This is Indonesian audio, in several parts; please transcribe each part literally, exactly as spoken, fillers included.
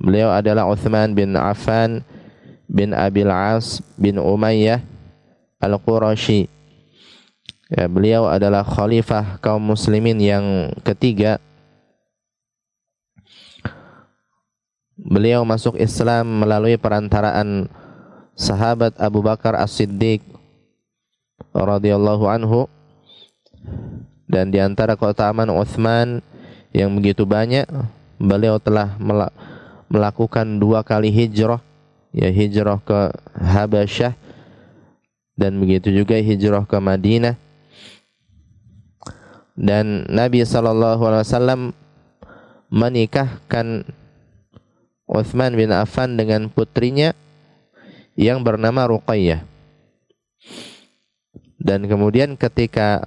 Beliau adalah Uthman bin Affan bin Abil As bin Umayyah Al-Qurashi. Ya, beliau adalah khalifah kaum muslimin yang ketiga. Beliau masuk Islam melalui perantaraan sahabat Abu Bakar As-Siddiq radhiyallahu anhu, dan di antara keutamaan Uthman yang begitu banyak, beliau telah melakukan dua kali hijrah, ya hijrah ke Habasyah dan begitu juga hijrah ke Madinah. Dan Nabi sallallahu alaihi wasallam menikahkan Uthman bin Affan dengan putrinya yang bernama Ruqayyah. Dan kemudian ketika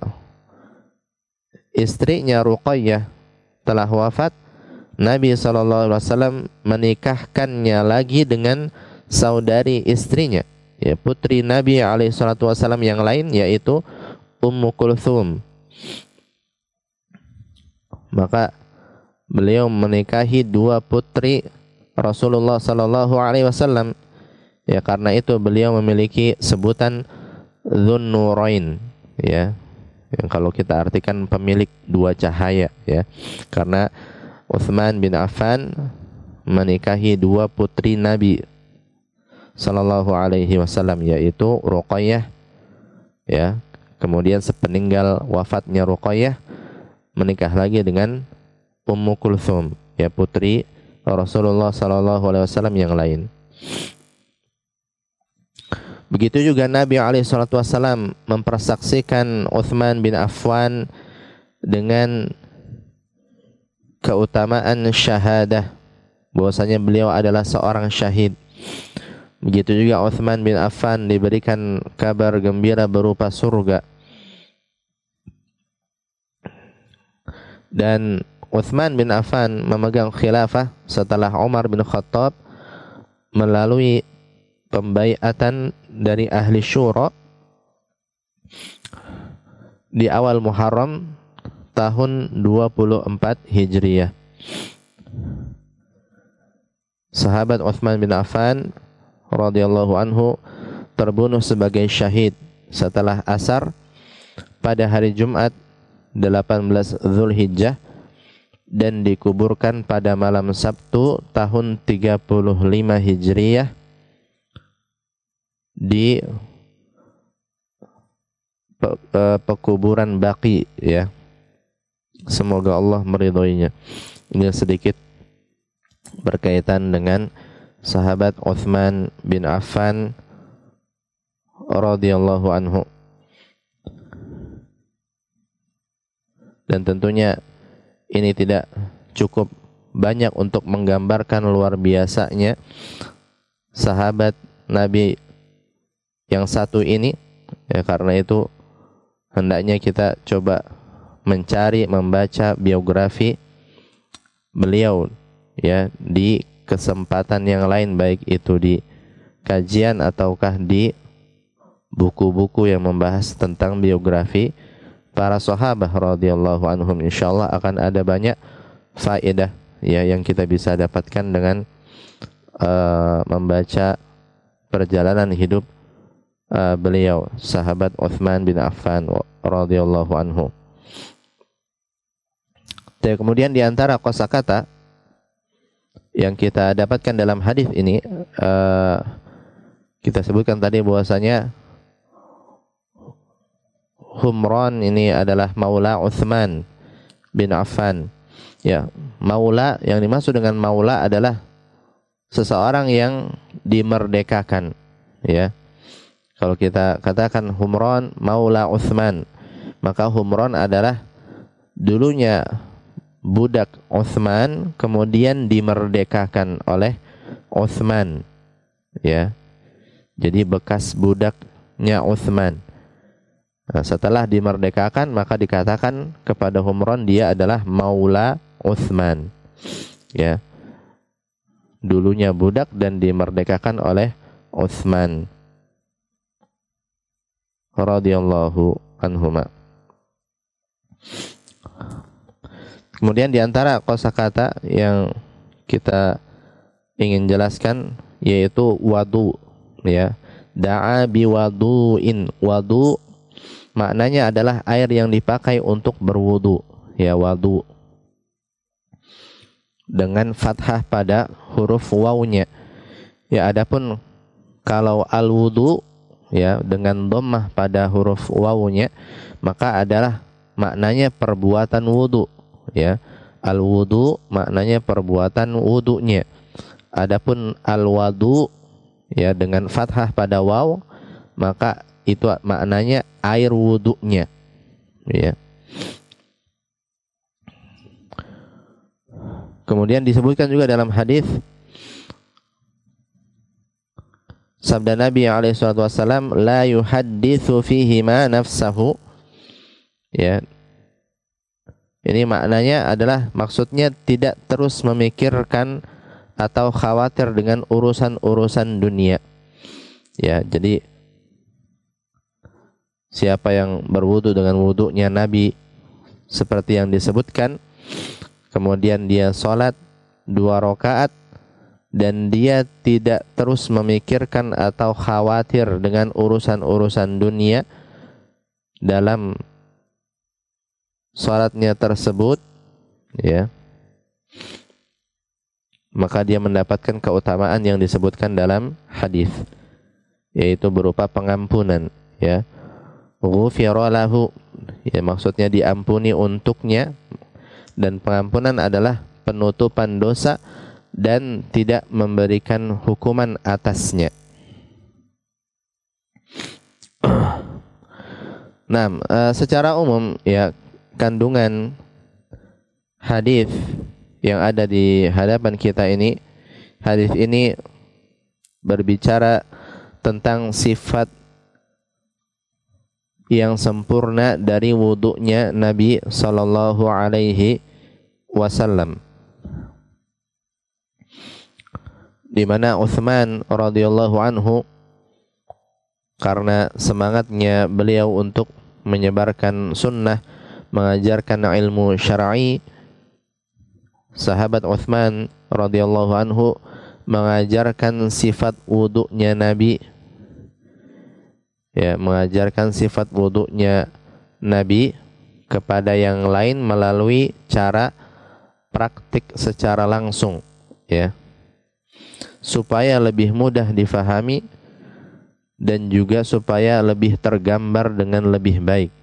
istrinya Ruqayyah telah wafat, Nabi sallallahu alaihi wasallam menikahkannya lagi dengan saudari istrinya, ya putri Nabi alaihi salatu wasallam yang lain, yaitu Ummu Kulthum. Maka beliau menikahi dua putri Rasulullah sallallahu alaihi wasallam. Ya, karena itu beliau memiliki sebutan Dzun Nurain, ya. Yang kalau kita artikan pemilik dua cahaya, ya. Karena Uthman bin Affan menikahi dua putri Nabi sallallahu alaihi wasallam, yaitu Ruqayyah, ya. Kemudian sepeninggal wafatnya Ruqayyah, menikah lagi dengan Ummu Kulthum, ya putri Rasulullah sallallahu alaihi wasallam yang lain. Begitu juga Nabi alaihi salatu wasallam mempersaksikan Uthman bin Affan dengan keutamaan syahadah, bahwasanya beliau adalah seorang syahid. Begitu juga Uthman bin Affan diberikan kabar gembira berupa surga. Dan Uthman bin Affan memegang khilafah setelah Umar bin Khattab melalui pembaiatan dari ahli syura di awal Muharram tahun dua puluh empat Hijriah. Sahabat Uthman bin Affan radhiyallahu anhu terbunuh sebagai syahid setelah asar pada hari Jumat delapan belas Zulhijjah dan dikuburkan pada malam Sabtu tahun tiga puluh lima Hijriah di pe, pe, pekuburan Baqi, ya. Semoga Allah meridhoinya. Ini sedikit berkaitan dengan sahabat Uthman bin Affan radhiyallahu anhu. Dan tentunya ini tidak cukup banyak untuk menggambarkan luar biasanya sahabat Nabi yang satu ini, ya, karena itu hendaknya kita coba mencari, membaca biografi beliau, ya, di kesempatan yang lain, baik itu di kajian ataukah di buku-buku yang membahas tentang biografi para sahabat radhiyallahu anhum. Insyaallah akan ada banyak faedah, ya, yang kita bisa dapatkan dengan uh, membaca perjalanan hidup uh, beliau, sahabat Uthman bin Affan radhiyallahu anhu. Dan kemudian di antara kosakata yang kita dapatkan dalam hadis ini, uh, kita sebutkan tadi bahwasanya Humran ini adalah maula Uthman bin Affan. Ya, maula, yang dimaksud dengan maula adalah seseorang yang dimerdekakan, ya. Kalau kita katakan Humran maula Uthman, maka Humran adalah dulunya budak Uthman kemudian dimerdekakan oleh Uthman, ya. Jadi bekas budaknya Uthman. Nah, setelah dimerdekakan maka dikatakan kepada Humran dia adalah maula Uthman, ya. Dulunya budak dan dimerdekakan oleh Uthman radhiyallahu anhuma. Kemudian di antara kosakata yang kita ingin jelaskan, yaitu wadu, ya. Da'a biwadu'in. Wadu maknanya adalah air yang dipakai untuk berwudu, ya, wadu. Dengan fathah pada huruf wawunya. Ya, adapun kalau al-wudu, ya, dengan dhammah pada huruf wawunya, maka adalah maknanya perbuatan wudu, ya. Al-wudu maknanya perbuatan wudunya. Adapun al-wadu, ya, dengan fathah pada waw, maka itu maknanya air wudunya, ya. Kemudian disebutkan juga dalam hadis sabda Nabi alaihi salatu wasallam, la yuhadditsu fihi ma nafsahu, ya. Ini maknanya adalah, maksudnya tidak terus memikirkan atau khawatir dengan urusan-urusan dunia. Ya, jadi siapa yang berwudu dengan wudunya Nabi seperti yang disebutkan, kemudian dia sholat dua rakaat dan dia tidak terus memikirkan atau khawatir dengan urusan-urusan dunia dalam sholatnya tersebut, ya, maka dia mendapatkan keutamaan yang disebutkan dalam hadis, yaitu berupa pengampunan, ya. Ghufira lahu, ya, maksudnya diampuni untuknya, dan pengampunan adalah penutupan dosa dan tidak memberikan hukuman atasnya. Nah, uh, secara umum, ya, kandungan hadis yang ada di hadapan kita ini, hadis ini berbicara tentang sifat yang sempurna dari wudunya Nabi sallallahu alaihi wasallam, di mana Utsman radhiyallahu anhu, karena semangatnya beliau untuk menyebarkan sunnah, mengajarkan ilmu syar'i, sahabat Utsman radhiyallahu anhu mengajarkan sifat wudunya Nabi, ya, mengajarkan sifat wudunya Nabi kepada yang lain melalui cara praktik secara langsung, ya, supaya lebih mudah difahami dan juga supaya lebih tergambar dengan lebih baik.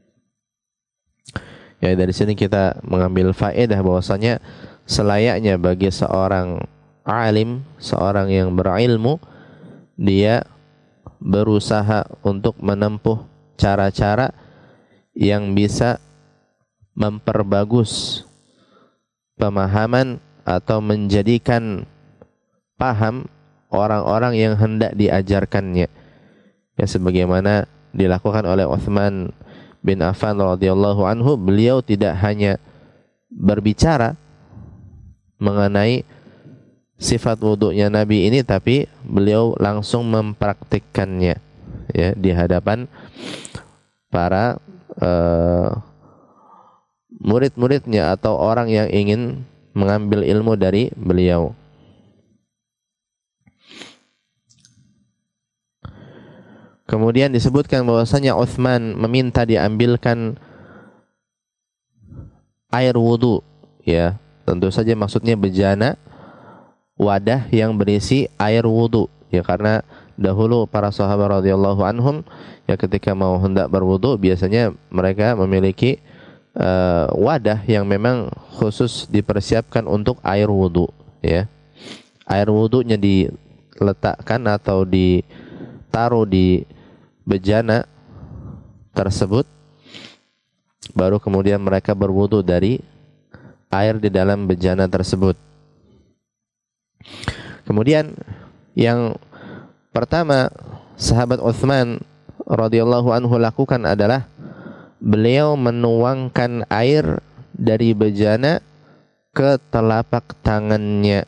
Ya, dari sini kita mengambil faedah bahwasanya selayaknya bagi seorang alim, seorang yang berilmu, dia berusaha untuk menempuh cara-cara yang bisa memperbagus pemahaman atau menjadikan paham orang-orang yang hendak diajarkannya. Ya, sebagaimana dilakukan oleh Utsman bin Affan radhiyallahu anhu, beliau tidak hanya berbicara mengenai sifat wudunya Nabi ini, tapi beliau langsung mempraktikkannya, ya, di hadapan para uh, murid-muridnya atau orang yang ingin mengambil ilmu dari beliau. Kemudian disebutkan bahwasanya Utsman meminta diambilkan air wudu, ya, tentu saja maksudnya bejana, wadah yang berisi air wudu, ya, karena dahulu para sahabat radhiyallahu anhum, ya, ketika mau hendak berwudu biasanya mereka memiliki uh, wadah yang memang khusus dipersiapkan untuk air wudu, ya. Air wudunya diletakkan atau ditaruh di bejana tersebut, baru kemudian mereka berwudu dari air di dalam bejana tersebut. Kemudian yang pertama sahabat Utsman radhiyallahu anhu lakukan adalah beliau menuangkan air dari bejana ke telapak tangannya.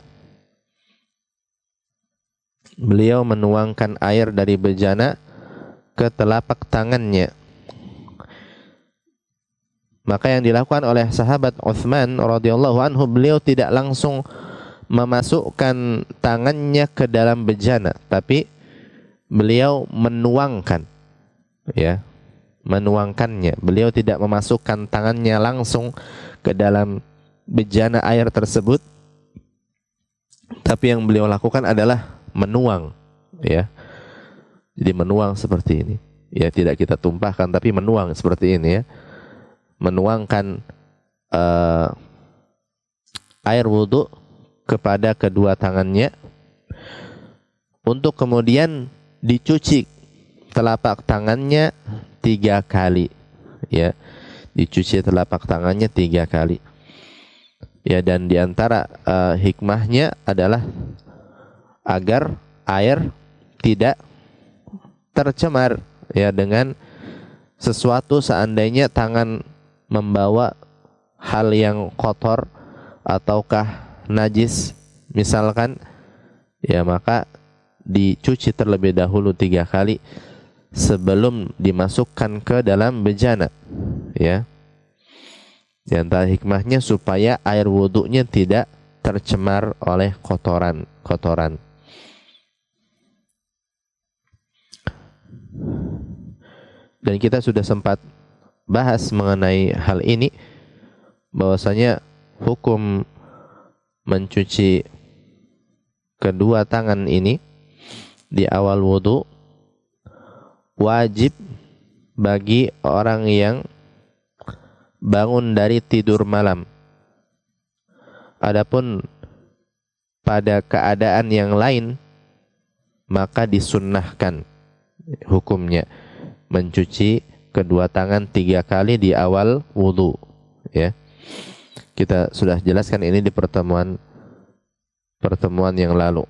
Beliau menuangkan air dari bejana ke telapak tangannya. Maka yang dilakukan oleh sahabat Utsman radhiyallahu anhu, beliau tidak langsung memasukkan tangannya ke dalam bejana, tapi beliau menuangkan, ya, menuangkannya. Beliau tidak memasukkan tangannya langsung ke dalam bejana air tersebut, tapi yang beliau lakukan adalah menuang, ya. Jadi menuang seperti ini. Ya, tidak kita tumpahkan tapi menuang seperti ini, ya. Menuangkan uh, air wudhu kepada kedua tangannya untuk kemudian dicuci telapak tangannya tiga kali, ya, dicuci telapak tangannya tiga kali, ya. Dan diantara uh, hikmahnya adalah agar air tidak tercemar, ya, dengan sesuatu. Seandainya tangan membawa hal yang kotor ataukah najis misalkan, ya, maka dicuci terlebih dahulu tiga kali sebelum dimasukkan ke dalam bejana, ya. Di antara hikmahnya supaya air wudhunya tidak tercemar oleh kotoran-kotoran. Dan kita sudah sempat bahas mengenai hal ini, bahwasanya hukum mencuci kedua tangan ini di awal wudhu wajib bagi orang yang bangun dari tidur malam. Adapun pada keadaan yang lain, maka disunnahkan hukumnya mencuci kedua tangan tiga kali di awal wudhu, ya. Kita sudah jelaskan ini di pertemuan pertemuan yang lalu.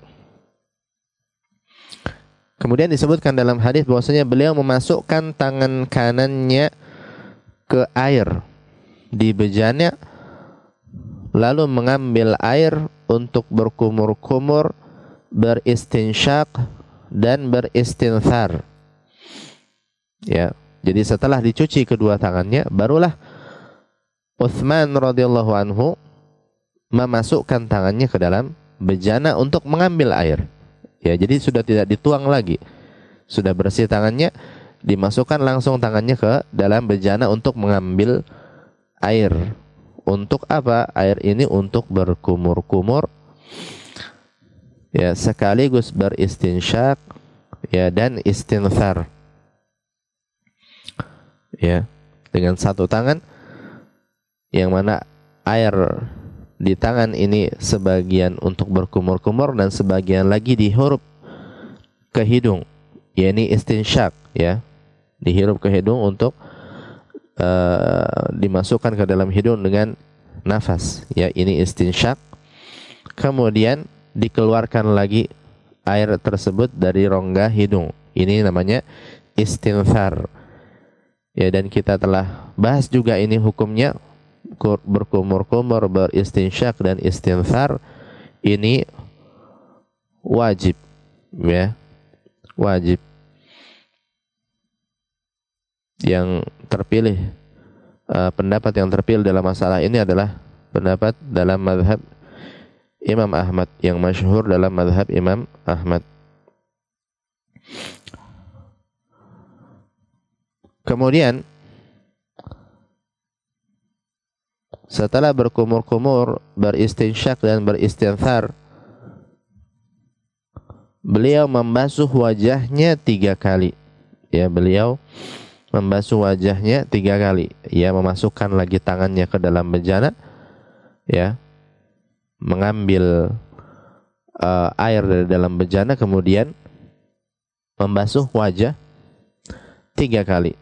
Kemudian disebutkan dalam hadis bahwasanya beliau memasukkan tangan kanannya ke air di bejana, lalu mengambil air untuk berkumur-kumur, beristinsyak dan beristinthar, ya. Jadi setelah dicuci kedua tangannya, barulah Utsman radhiyallahu anhu memasukkan tangannya ke dalam bejana untuk mengambil air. Ya, jadi sudah tidak dituang lagi. Sudah bersih tangannya, dimasukkan langsung tangannya ke dalam bejana untuk mengambil air. Untuk apa? Air ini untuk berkumur-kumur, ya, sekaligus beristinsyak, ya, dan istinthar. Ya, dengan satu tangan, yang mana air di tangan ini sebagian untuk berkumur-kumur dan sebagian lagi dihirup ke hidung, yakni istinsyak, ya, dihirup ke hidung untuk uh, dimasukkan ke dalam hidung dengan nafas, ya, ini istinsyak. Kemudian dikeluarkan lagi air tersebut dari rongga hidung, ini namanya istinthar, ya. Dan kita telah bahas juga ini hukumnya, berkumur-kumur, beristinsyak dan istinthar ini wajib, ya, wajib. Yang terpilih, uh, pendapat yang terpilih dalam masalah ini adalah pendapat dalam mazhab Imam Ahmad, yang masyhur dalam mazhab Imam Ahmad. Kemudian setelah berkumur-kumur, beristinsyak dan beristinthar, beliau membasuh wajahnya tiga kali, ya. Beliau membasuh wajahnya tiga kali, ya, memasukkan lagi tangannya ke dalam bejana, ya, mengambil uh, air dari dalam bejana, kemudian membasuh wajah tiga kali.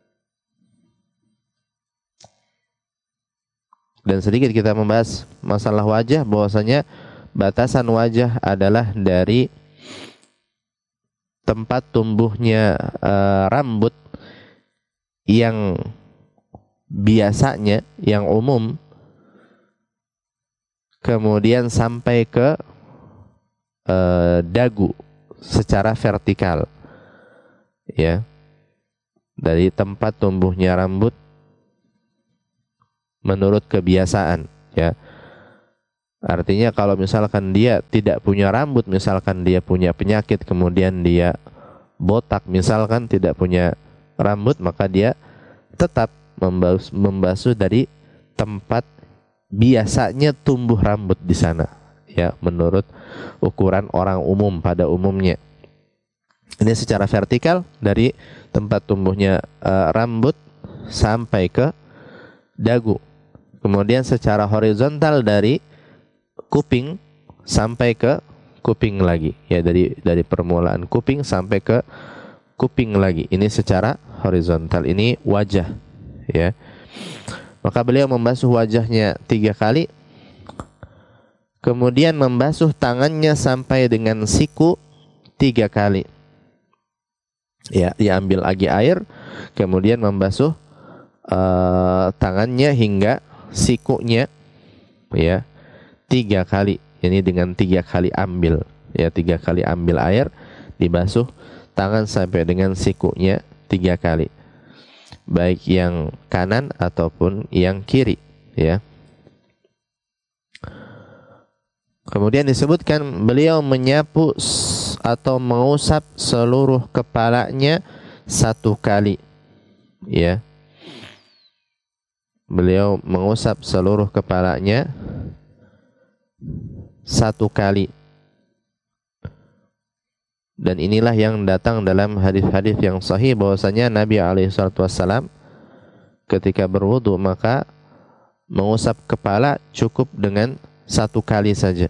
Dan sedikit kita membahas masalah wajah, bahwasanya batasan wajah adalah dari tempat tumbuhnya uh, rambut yang biasanya, yang umum, kemudian sampai ke uh, dagu secara vertikal, ya. Dari tempat tumbuhnya rambut menurut kebiasaan, ya, Artinya kalau misalkan dia tidak punya rambut, misalkan dia punya penyakit, kemudian dia botak, misalkan tidak punya rambut, maka dia tetap membasuh, membasuh dari tempat biasanya tumbuh rambut di sana, ya, menurut ukuran orang umum pada umumnya. Ini secara vertikal dari tempat tumbuhnya uh, rambut sampai ke dagu. Kemudian secara horizontal dari kuping sampai ke kuping lagi, ya, dari dari permulaan kuping sampai ke kuping lagi. Ini secara horizontal, ini wajah, ya. Maka beliau membasuh wajahnya tiga kali, kemudian membasuh tangannya sampai dengan siku tiga kali, ya, diambil lagi air, kemudian membasuh uh, tangannya hingga sikunya, ya, tiga kali. Ini dengan tiga kali ambil, ya, tiga kali ambil air, dibasuh tangan sampai dengan sikunya tiga kali, baik yang kanan ataupun yang kiri, ya. Kemudian disebutkan beliau menyapu atau mengusap seluruh kepalanya satu kali, ya. Beliau mengusap seluruh kepalanya satu kali. Dan inilah yang datang dalam hadis-hadis yang sahih bahwasanya Nabi alaihi salatu wasallam ketika berwudu maka mengusap kepala cukup dengan satu kali saja.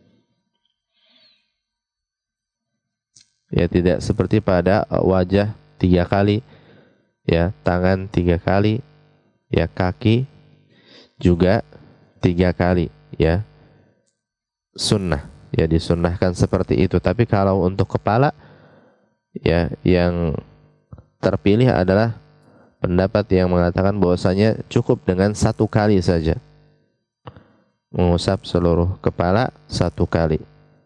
Ya, tidak seperti pada wajah tiga kali, ya, tangan tiga kali, ya, kaki juga tiga kali, ya. Sunnah, ya, disunnahkan seperti itu. Tapi kalau untuk kepala, ya, yang terpilih adalah pendapat yang mengatakan bahwasanya cukup dengan satu kali saja, mengusap seluruh kepala satu kali.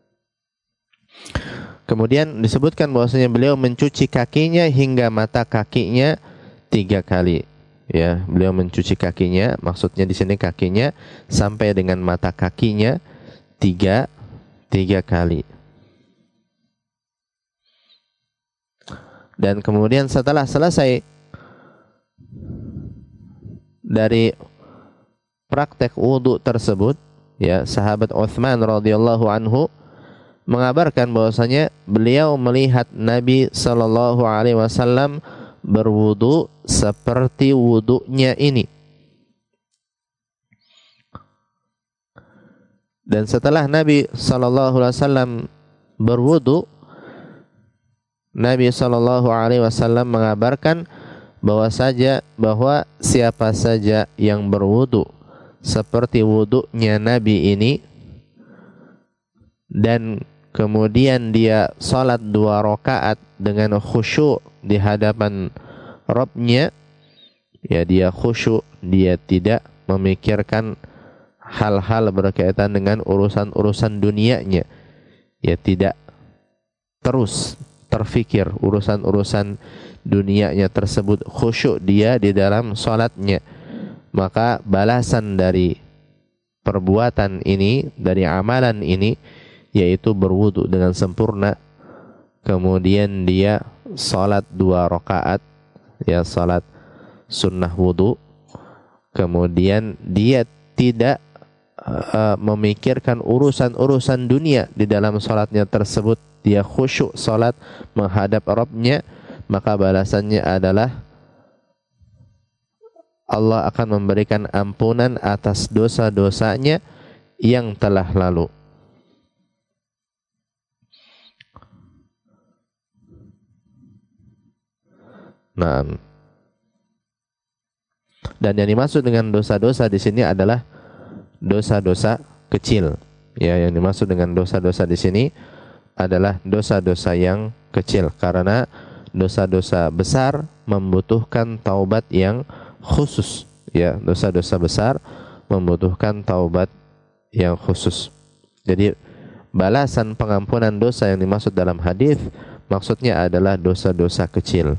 Kemudian disebutkan bahwasanya beliau mencuci kakinya hingga mata kakinya tiga kali, ya. Beliau mencuci kakinya, maksudnya di sini kakinya sampai dengan mata kakinya tiga tiga kali. Dan kemudian setelah selesai dari praktek wudu tersebut, ya, sahabat Utsman radhiyallahu anhu mengabarkan bahwasanya beliau melihat Nabi sallallahu alaihi wasallam berwudu seperti wudunya ini. Dan setelah Nabi sallallahu alaihi wasallam berwudu, Nabi sallallahu alaihi wasallam mengabarkan bahwa saja bahwa siapa saja yang berwudu seperti wudunya Nabi ini dan kemudian dia salat dua rakaat dengan khusyuk di hadapan Rabb-nya, ya, dia khusyuk, dia tidak memikirkan hal-hal berkaitan dengan urusan-urusan dunianya, ya, tidak terus terfikir urusan-urusan dunianya tersebut, khusyuk dia di dalam salatnya, maka balasan dari perbuatan ini, dari amalan ini, yaitu berwudu dengan sempurna, kemudian dia salat dua rakaat, ya, salat sunnah wudu, kemudian dia tidak Uh, memikirkan urusan-urusan dunia di dalam salatnya tersebut, dia khusyuk salat menghadap Rabb-nya, maka balasannya adalah Allah akan memberikan ampunan atas dosa-dosanya yang telah lalu. Nah, dan yang dimaksud dengan dosa-dosa di sini adalah dosa-dosa kecil, ya. Yang dimaksud dengan dosa-dosa di sini adalah dosa-dosa yang kecil, karena dosa-dosa besar membutuhkan taubat yang khusus, ya. Dosa-dosa besar membutuhkan taubat yang khusus. Jadi balasan pengampunan dosa yang dimaksud dalam hadis maksudnya adalah dosa-dosa kecil.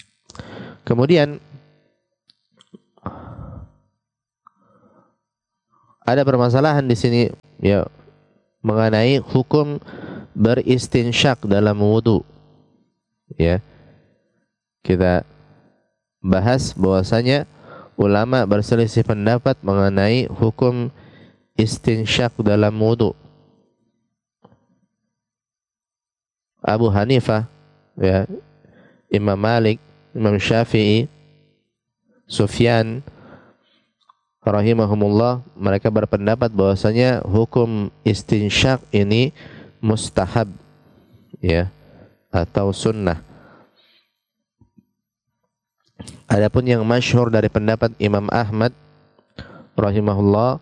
Kemudian ada permasalahan di sini ya mengenai hukum beristinsyak dalam wudu. Ya. Kita bahas bahwasanya ulama berselisih pendapat mengenai hukum istinsyak dalam wudu. Abu Hanifah, ya, Imam Malik, Imam Syafi'i, Sufyan rahimahumullah, mereka berpendapat bahwasanya hukum istinsyak ini mustahab, ya, atau sunnah. Adapun yang masyhur dari pendapat Imam Ahmad rahimahullah,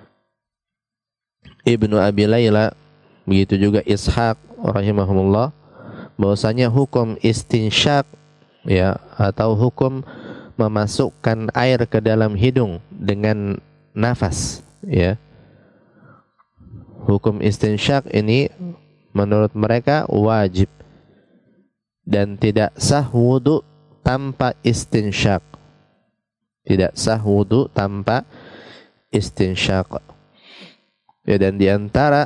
Ibnu Abi Layla, begitu juga Ishaq rahimahumullah, bahwasanya hukum istinsyak, ya, atau hukum memasukkan air ke dalam hidung dengan nafas, ya, hukum istinsyak ini menurut mereka wajib dan tidak sah wudu tanpa istinsyak. Tidak sah wudu tanpa istinsyak. Ya, dan di antara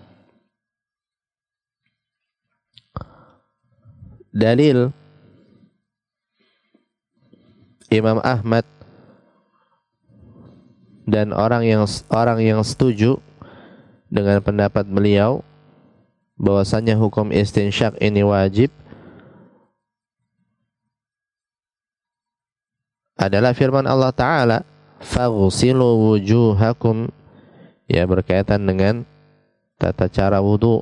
dalil Imam Ahmad dan orang yang orang yang setuju dengan pendapat beliau bahwasanya hukum istinsyak ini wajib adalah firman Allah Ta'ala, faghsilu wujuhakum, ya, berkaitan dengan tata cara wudu.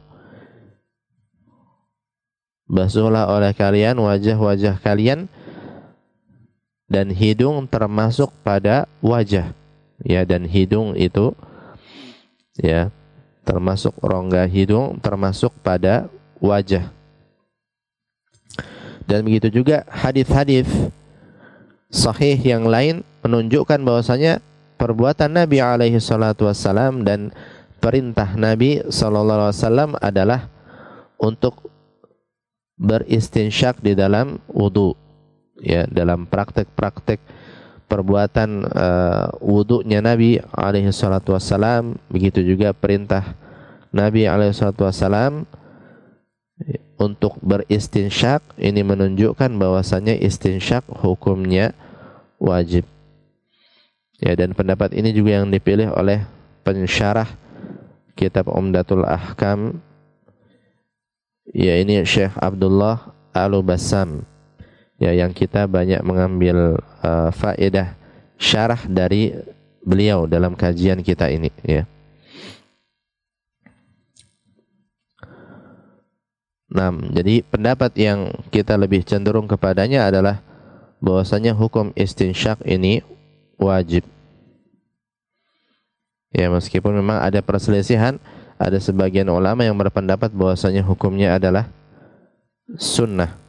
Basuhlah oleh kalian wajah-wajah kalian, dan hidung termasuk pada wajah, ya, dan hidung itu, ya, termasuk rongga hidung termasuk pada wajah. Dan begitu juga hadis-hadis sahih yang lain menunjukkan bahwasanya perbuatan Nabi alaihi salatu wassalam dan perintah Nabi sallallahu alaihi wasallam adalah untuk beristinsyak di dalam wudu. Ya, dalam praktek-praktek perbuatan uh, wudunya Nabi alaihi salatu wassalam, begitu juga perintah Nabi alaihi salatu wassalam untuk beristinsyak, ini menunjukkan bahwasanya istinsyak hukumnya wajib. Ya, dan pendapat ini juga yang dipilih oleh pensyarah kitab Umdatul Ahkam, ya, ini Syekh Abdullah Al-Bassam, ya, yang kita banyak mengambil uh, faedah syarah dari beliau dalam kajian kita ini, ya. Nah, jadi pendapat yang kita lebih cenderung kepadanya adalah bahwasanya hukum istinsyak ini wajib. Ya, meskipun memang ada perselisihan, ada sebagian ulama yang berpendapat bahwasanya hukumnya adalah sunnah.